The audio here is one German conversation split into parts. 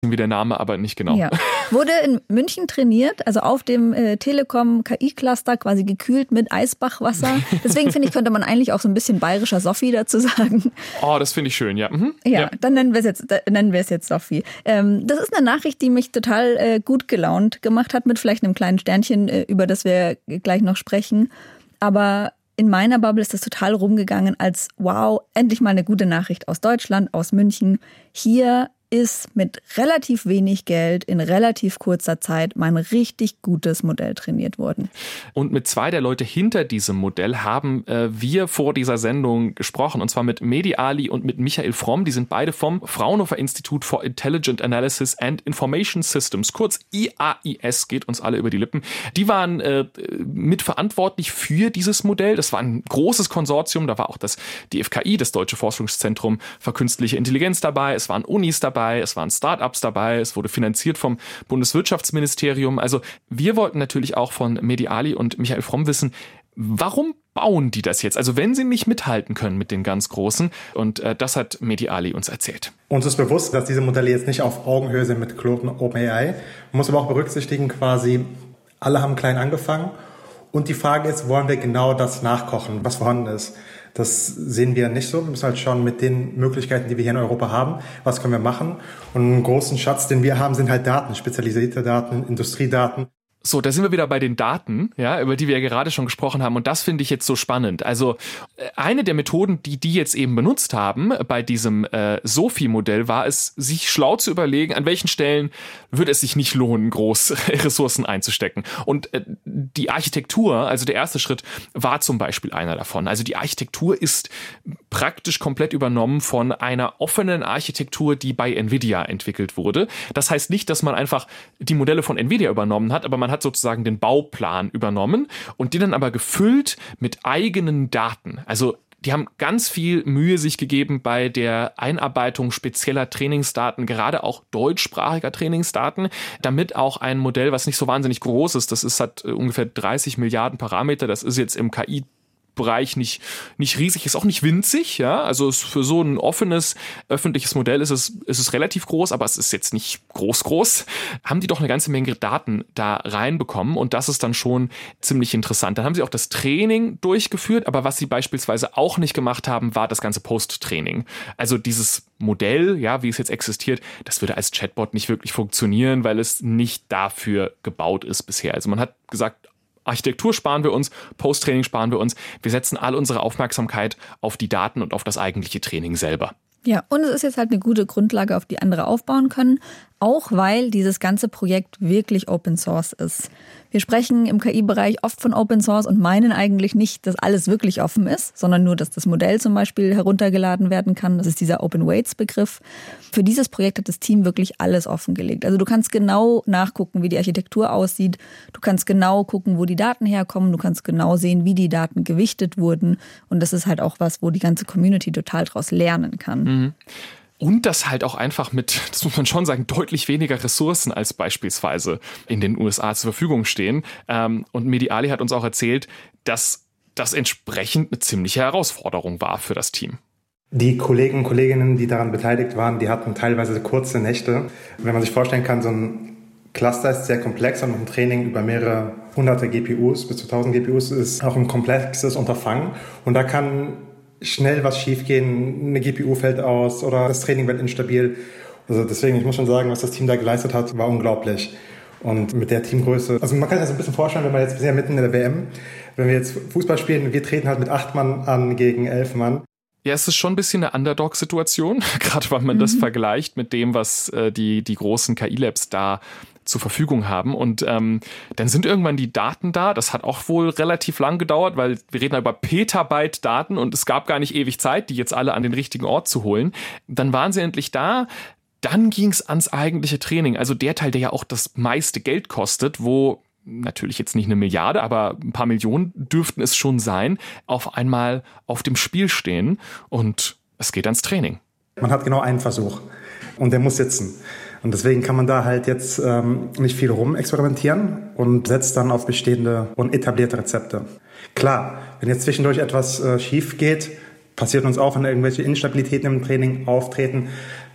wie der Name, aber nicht genau. Ja. Wurde in München trainiert, also auf dem Telekom KI-Cluster, quasi gekühlt mit Eisbachwasser. Deswegen finde ich, könnte man eigentlich auch so ein bisschen bayerischer Soffi dazu sagen. Oh, das finde ich schön, ja. Ja, dann nennen wir es jetzt Soffi. Das ist eine Nachricht, die mich total gut gelaunt gemacht hat, mit vielleicht einem kleinen Sternchen, über das wir gleich noch sprechen. Aber in meiner Bubble ist das total rumgegangen als, wow, endlich mal eine gute Nachricht aus Deutschland, aus München. Hier ist mit relativ wenig Geld in relativ kurzer Zeit mein richtig gutes Modell trainiert worden. Und mit zwei der Leute hinter diesem Modell haben wir vor dieser Sendung gesprochen. Und zwar mit Mehdi Ali und mit Michael Fromm. Die sind beide vom Fraunhofer Institute for Intelligent Analysis and Information Systems, kurz IAIS, geht uns alle über die Lippen. Die waren mitverantwortlich für dieses Modell. Das war ein großes Konsortium. Da war auch das DFKI, das Deutsche Forschungszentrum für Künstliche Intelligenz dabei. Es waren Unis dabei. Es waren Start-ups dabei, es wurde finanziert vom Bundeswirtschaftsministerium. Also wir wollten natürlich auch von Mehdi Ali und Michael Fromm wissen, warum bauen die das jetzt? Also wenn sie nicht mithalten können mit den ganz Großen. Und das hat Mehdi Ali uns erzählt. Uns ist bewusst, dass diese Modelle jetzt nicht auf Augenhöhe sind mit Claude und OpenAI. Man muss aber auch berücksichtigen, quasi alle haben klein angefangen. Und die Frage ist, wollen wir genau das nachkochen, was vorhanden ist? Das sehen wir nicht so. Wir müssen halt schauen mit den Möglichkeiten, die wir hier in Europa haben, was können wir machen. Und einen großen Schatz, den wir haben, sind halt Daten, spezialisierte Daten, Industriedaten. So, da sind wir wieder bei den Daten, ja, über die wir ja gerade schon gesprochen haben. Und das finde ich jetzt so spannend. Also eine der Methoden, die jetzt eben benutzt haben bei diesem SOFI-Modell, war es, sich schlau zu überlegen, an welchen Stellen würde es sich nicht lohnen, groß Ressourcen einzustecken. Und die Architektur, also der erste Schritt, war zum Beispiel einer davon. Also die Architektur ist praktisch komplett übernommen von einer offenen Architektur, die bei NVIDIA entwickelt wurde. Das heißt nicht, dass man einfach die Modelle von NVIDIA übernommen hat, aber man hat sozusagen den Bauplan übernommen und den dann aber gefüllt mit eigenen Daten. Also die haben ganz viel Mühe sich gegeben bei der Einarbeitung spezieller Trainingsdaten, gerade auch deutschsprachiger Trainingsdaten, damit auch ein Modell, was nicht so wahnsinnig groß ist, hat ungefähr 30 Milliarden Parameter, das ist jetzt im KI-Bereich nicht riesig, ist auch nicht winzig, ja, also für so ein offenes öffentliches Modell ist es relativ groß, aber es ist jetzt nicht groß, haben die doch eine ganze Menge Daten da reinbekommen und das ist dann schon ziemlich interessant. Dann haben sie auch das Training durchgeführt, aber was sie beispielsweise auch nicht gemacht haben, war das ganze Post-Training. Also dieses Modell, ja, wie es jetzt existiert, das würde als Chatbot nicht wirklich funktionieren, weil es nicht dafür gebaut ist bisher. Also man hat gesagt, Architektur sparen wir uns, Post-Training sparen wir uns. Wir setzen all unsere Aufmerksamkeit auf die Daten und auf das eigentliche Training selber. Ja, und es ist jetzt halt eine gute Grundlage, auf die andere aufbauen können, auch weil dieses ganze Projekt wirklich Open Source ist. Wir sprechen im KI-Bereich oft von Open Source und meinen eigentlich nicht, dass alles wirklich offen ist, sondern nur, dass das Modell zum Beispiel heruntergeladen werden kann. Das ist dieser Open-Weights-Begriff. Für dieses Projekt hat das Team wirklich alles offengelegt. Also du kannst genau nachgucken, wie die Architektur aussieht. Du kannst genau gucken, wo die Daten herkommen. Du kannst genau sehen, wie die Daten gewichtet wurden. Und das ist halt auch was, wo die ganze Community total draus lernen kann. Mhm. Und das halt auch einfach mit, das muss man schon sagen, deutlich weniger Ressourcen als beispielsweise in den USA zur Verfügung stehen. Und Mehdi Ali hat uns auch erzählt, dass das entsprechend eine ziemliche Herausforderung war für das Team. Die Kollegen und Kolleginnen, die daran beteiligt waren, die hatten teilweise kurze Nächte. Wenn man sich vorstellen kann, so ein Cluster ist sehr komplex und ein Training über mehrere hunderte GPUs bis zu 1000 GPUs ist auch ein komplexes Unterfangen. Und da kann schnell was schiefgehen, eine GPU fällt aus oder das Training wird instabil. Also deswegen, ich muss schon sagen, was das Team da geleistet hat, war unglaublich. Und mit der Teamgröße, also man kann sich das ein bisschen vorstellen, wenn wir jetzt, wir sind ja mitten in der WM, wenn wir jetzt Fußball spielen, wir treten halt mit 8 Mann an gegen 11 Mann. Ja, es ist schon ein bisschen eine Underdog-Situation, gerade wenn man das vergleicht mit dem, was die großen KI-Labs da zur Verfügung haben. Und dann sind irgendwann die Daten da. Das hat auch wohl relativ lang gedauert, weil wir reden über Petabyte Daten und es gab gar nicht ewig Zeit, die jetzt alle an den richtigen Ort zu holen. Dann waren sie endlich da. Dann ging es ans eigentliche Training. Also der Teil, der ja auch das meiste Geld kostet, wo natürlich jetzt nicht 1 Milliarde, aber ein paar Millionen dürften es schon sein, auf einmal auf dem Spiel stehen und es geht ans Training. Man hat genau einen Versuch und der muss sitzen. Und deswegen kann man da halt jetzt nicht viel rumexperimentieren und setzt dann auf bestehende und etablierte Rezepte. Klar, wenn jetzt zwischendurch etwas schief geht, passiert uns auch, wenn irgendwelche Instabilitäten im Training auftreten,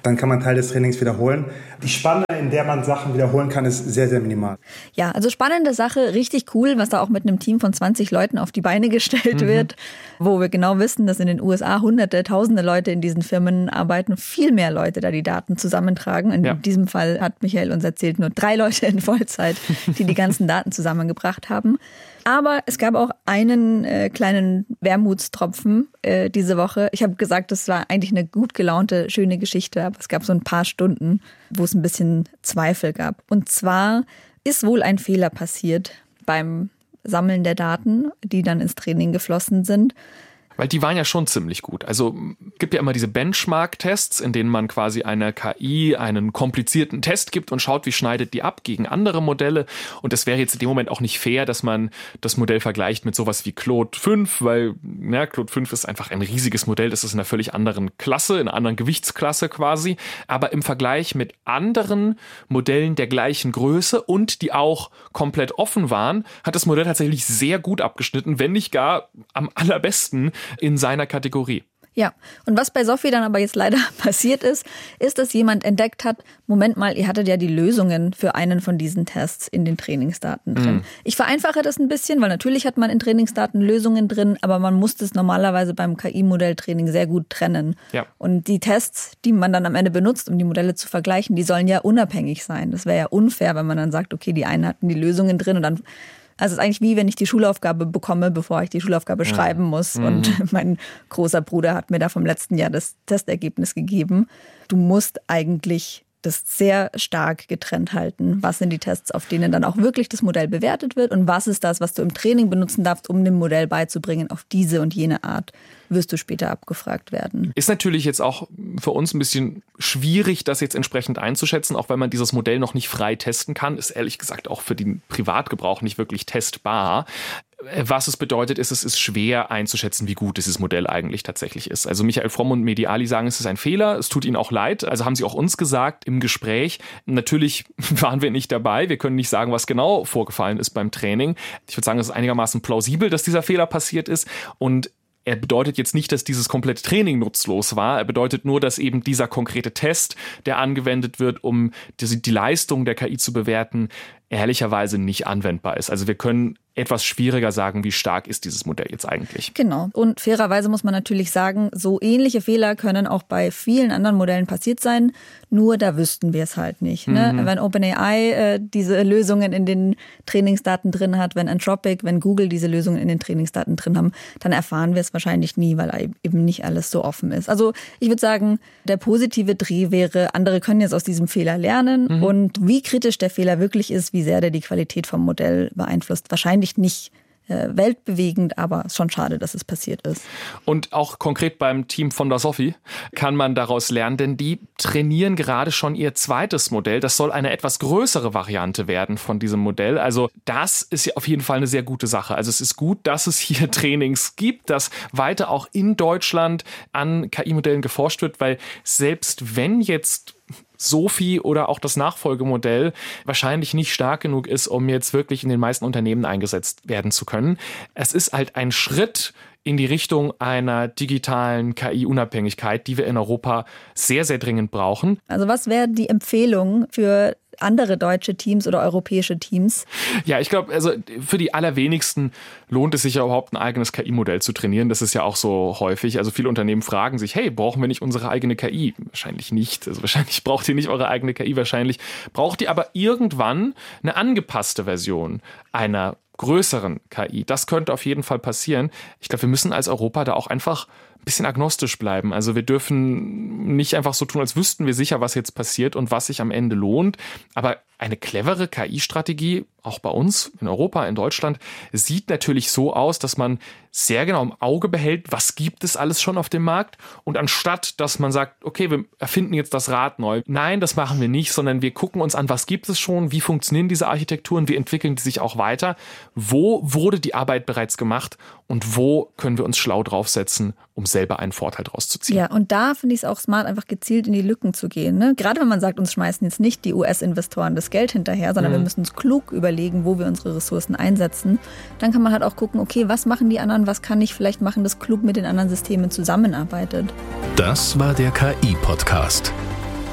dann kann man Teil des Trainings wiederholen. Die Spanne, in der man Sachen wiederholen kann, ist sehr, sehr minimal. Ja, also spannende Sache, richtig cool, was da auch mit einem Team von 20 Leuten auf die Beine gestellt wird, wo wir genau wissen, dass in den USA Hunderte, Tausende Leute in diesen Firmen arbeiten, viel mehr Leute da die Daten zusammentragen. In diesem Fall hat Michael uns erzählt, nur 3 Leute in Vollzeit, die ganzen Daten zusammengebracht haben. Aber es gab auch einen kleinen Wermutstropfen diese Woche. Ich habe gesagt, das war eigentlich eine gut gelaunte, schöne Geschichte, aber es gab so ein paar Stunden, wo es ein bisschen Zweifel gab. Und zwar ist wohl ein Fehler passiert beim Sammeln der Daten, die dann ins Training geflossen sind. Weil die waren ja schon ziemlich gut. Also gibt ja immer diese Benchmark-Tests, in denen man quasi einer KI einen komplizierten Test gibt und schaut, wie schneidet die ab gegen andere Modelle. Und es wäre jetzt in dem Moment auch nicht fair, dass man das Modell vergleicht mit sowas wie Claude 5, weil Claude 5 ist einfach ein riesiges Modell, das ist in einer völlig anderen Klasse, in einer anderen Gewichtsklasse quasi. Aber im Vergleich mit anderen Modellen der gleichen Größe und die auch komplett offen waren, hat das Modell tatsächlich sehr gut abgeschnitten, wenn nicht gar am allerbesten in seiner Kategorie. Ja, und was bei Sophie dann aber jetzt leider passiert ist, dass jemand entdeckt hat, Moment mal, ihr hattet ja die Lösungen für einen von diesen Tests in den Trainingsdaten drin. Ich vereinfache das ein bisschen, weil natürlich hat man in Trainingsdaten Lösungen drin, aber man muss das normalerweise beim KI-Modelltraining sehr gut trennen. Ja. Und die Tests, die man dann am Ende benutzt, um die Modelle zu vergleichen, die sollen ja unabhängig sein. Das wäre ja unfair, wenn man dann sagt, okay, die einen hatten die Lösungen drin und dann... Also es ist eigentlich wie, wenn ich die Schulaufgabe bekomme, bevor ich die Schulaufgabe schreiben muss. Und mein großer Bruder hat mir da vom letzten Jahr das Testergebnis gegeben. Du musst eigentlich das sehr stark getrennt halten. Was sind die Tests, auf denen dann auch wirklich das Modell bewertet wird? Und was ist das, was du im Training benutzen darfst, um dem Modell beizubringen, auf diese und jene Art wirst du später abgefragt werden. Ist natürlich jetzt auch für uns ein bisschen schwierig, das jetzt entsprechend einzuschätzen, auch wenn man dieses Modell noch nicht frei testen kann. Ist ehrlich gesagt auch für den Privatgebrauch nicht wirklich testbar. Was es bedeutet, ist, es ist schwer einzuschätzen, wie gut dieses Modell eigentlich tatsächlich ist. Also Michael Fromm und Mediali sagen, es ist ein Fehler, es tut ihnen auch leid. Also haben sie auch uns gesagt im Gespräch. Natürlich waren wir nicht dabei, wir können nicht sagen, was genau vorgefallen ist beim Training. Ich würde sagen, es ist einigermaßen plausibel, dass dieser Fehler passiert ist und er bedeutet jetzt nicht, dass dieses komplette Training nutzlos war. Er bedeutet nur, dass eben dieser konkrete Test, der angewendet wird, um die Leistung der KI zu bewerten, ehrlicherweise nicht anwendbar ist. Also wir können etwas schwieriger sagen, wie stark ist dieses Modell jetzt eigentlich. Genau. Und fairerweise muss man natürlich sagen, so ähnliche Fehler können auch bei vielen anderen Modellen passiert sein, nur da wüssten wir es halt nicht. Ne? Wenn OpenAI diese Lösungen in den Trainingsdaten drin hat, wenn Anthropic, wenn Google diese Lösungen in den Trainingsdaten drin haben, dann erfahren wir es wahrscheinlich nie, weil eben nicht alles so offen ist. Also ich würde sagen, der positive Dreh wäre, andere können jetzt aus diesem Fehler lernen und wie kritisch der Fehler wirklich ist, wie sehr der die Qualität vom Modell beeinflusst, wahrscheinlich nicht weltbewegend, aber schon schade, dass es passiert ist. Und auch konkret beim Team von der Sophie kann man daraus lernen, denn die trainieren gerade schon ihr zweites Modell. Das soll eine etwas größere Variante werden von diesem Modell. Also das ist ja auf jeden Fall eine sehr gute Sache. Also es ist gut, dass es hier Trainings gibt, dass weiter auch in Deutschland an KI-Modellen geforscht wird, weil selbst wenn jetzt Sophie oder auch das Nachfolgemodell wahrscheinlich nicht stark genug ist, um jetzt wirklich in den meisten Unternehmen eingesetzt werden zu können. Es ist halt ein Schritt in die Richtung einer digitalen KI-Unabhängigkeit, die wir in Europa sehr, sehr dringend brauchen. Also was wäre die Empfehlung für andere deutsche Teams oder europäische Teams? Ja, ich glaube, also für die allerwenigsten lohnt es sich ja überhaupt ein eigenes KI-Modell zu trainieren. Das ist ja auch so häufig. Also viele Unternehmen fragen sich, hey, brauchen wir nicht unsere eigene KI? Wahrscheinlich nicht. Also wahrscheinlich braucht ihr nicht eure eigene KI. Wahrscheinlich braucht ihr aber irgendwann eine angepasste Version einer größeren KI. Das könnte auf jeden Fall passieren. Ich glaube, wir müssen als Europa da auch einfach ein bisschen agnostisch bleiben. Also wir dürfen nicht einfach so tun, als wüssten wir sicher, was jetzt passiert und was sich am Ende lohnt. Aber eine clevere KI-Strategie, auch bei uns in Europa, in Deutschland, sieht natürlich so aus, dass man sehr genau im Auge behält, was gibt es alles schon auf dem Markt. Und anstatt, dass man sagt, okay, wir erfinden jetzt das Rad neu. Nein, das machen wir nicht, sondern wir gucken uns an, was gibt es schon, wie funktionieren diese Architekturen, wie entwickeln die sich auch weiter, wo wurde die Arbeit bereits gemacht und wo können wir uns schlau draufsetzen, um selber einen Vorteil draus zu ziehen. Ja, und da finde ich es auch smart, einfach gezielt in die Lücken zu gehen. Ne? Gerade wenn man sagt, uns schmeißen jetzt nicht die US-Investoren das Geld hinterher, sondern wir müssen uns klug überlegen, wo wir unsere Ressourcen einsetzen. Dann kann man halt auch gucken, okay, was machen die anderen, was kann ich vielleicht machen, das klug mit den anderen Systemen zusammenarbeitet. Das war der KI-Podcast.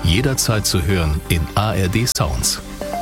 Jederzeit zu hören in ARD Sounds.